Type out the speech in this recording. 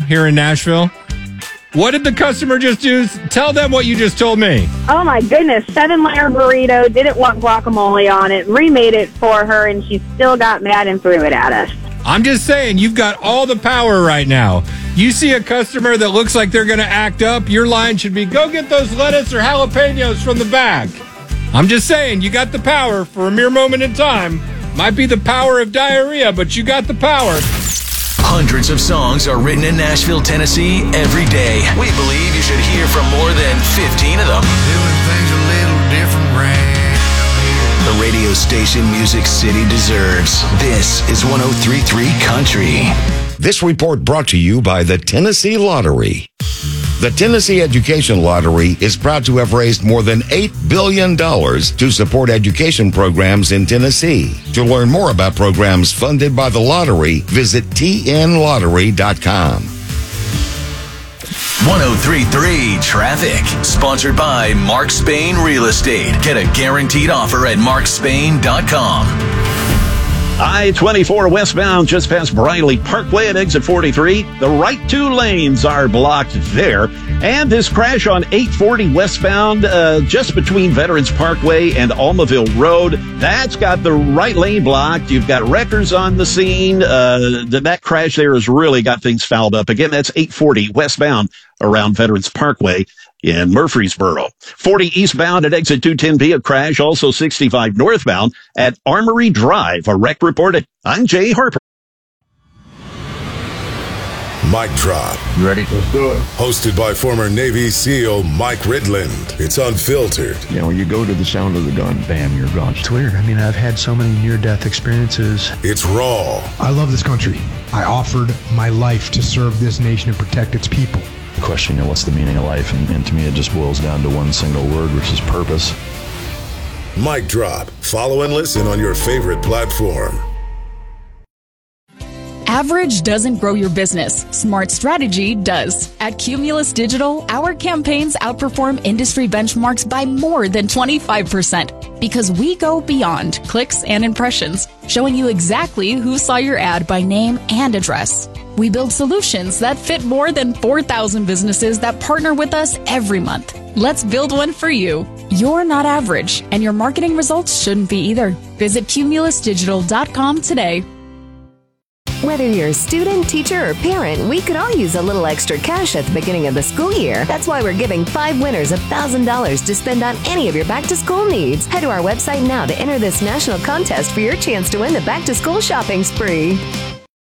here in Nashville. What did the customer just do? Tell them what you just told me. Oh, my goodness. 7-layer burrito, didn't want guacamole on it, remade it for her, and she still got mad and threw it at us. I'm just saying, you've got all the power right now. You see a customer that looks like they're going to act up, your line should be, go get those lettuce or jalapenos from the back. I'm just saying, you got the power for a mere moment in time. Might be the power of diarrhea, but you got the power. Hundreds of songs are written in Nashville, Tennessee every day. We believe you should hear from more than 15 of them. Doing things a little different round here. The radio station Music City deserves. This is 103.3 Country. This report brought to you by the Tennessee Lottery. The Tennessee Education Lottery is proud to have raised more than $8 billion to support education programs in Tennessee. To learn more about programs funded by the lottery, visit tnlottery.com. 103.3 Traffic. Sponsored by Mark Spain Real Estate. Get a guaranteed offer at markspain.com. I-24 westbound just past Briley Parkway at exit 43. The right two lanes are blocked there. And this crash on 840 westbound just between Veterans Parkway and Almaville Road. That's got the right lane blocked. You've got wreckers on the scene. That crash there has really got things fouled up. Again, that's 840 westbound around Veterans Parkway in Murfreesboro. 40 eastbound at exit 210B, a crash. Also 65 northbound at Armory Drive. A wreck reported. I'm Jay Harper. Mic Drop. You ready? Let's do it. Hosted by former Navy SEAL Mike Ridland. It's unfiltered. You know, you go to the sound of the gun, bam, you're gone. It's weird. I mean, I've had so many near-death experiences. It's raw. I love this country. I offered my life to serve this nation and protect its people. Question, you know, what's the meaning of life? And to me, it just boils down to one single word, which is purpose. Mic Drop. Follow and listen on your favorite platform. Average doesn't grow your business. Smart strategy does. At Cumulus Digital, our campaigns outperform industry benchmarks by more than 25% because we go beyond clicks and impressions, showing you exactly who saw your ad by name and address. We build solutions that fit more than 4,000 businesses that partner with us every month. Let's build one for you. You're not average, and your marketing results shouldn't be either. Visit cumulusdigital.com today. Whether you're a student, teacher, or parent, we could all use a little extra cash at the beginning of the school year. That's why we're giving 5 winners $1,000 to spend on any of your back-to-school needs. Head to our website now to enter this national contest for your chance to win the back-to-school shopping spree.